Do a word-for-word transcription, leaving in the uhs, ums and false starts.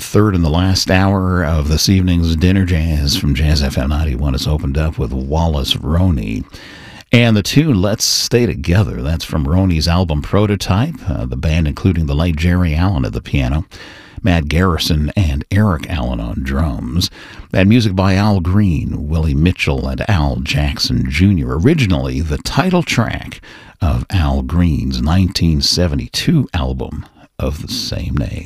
third and the last hour of this evening's Dinner Jazz from Jazz F M ninety-one. It's opened up with Wallace Roney. And the tune, Let's Stay Together, that's from Roney's album Prototype, uh, the band including the late Jerry Allen at the piano, Matt Garrison and Eric Allen on drums. That music by Al Green, Willie Mitchell, and Al Jackson Junior Originally the title track of Al Green's nineteen seventy-two album of the same name.